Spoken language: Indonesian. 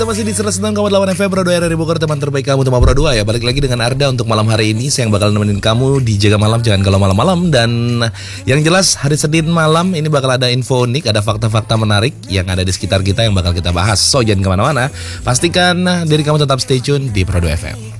Kita masih di 106,8 FM Pro 2 RRI Bogor, teman terbaik kamu Tema Pro 2 ya. Balik lagi dengan Arda untuk malam hari ini. Saya yang bakal nemenin kamu di Jaga Malam, jangan kalau malam-malam. Dan yang jelas hari Senin malam ini bakal ada info unik, ada fakta-fakta menarik yang ada di sekitar kita yang bakal kita bahas. So jangan kemana-mana, pastikan diri kamu tetap stay tune di Pro 2 FM.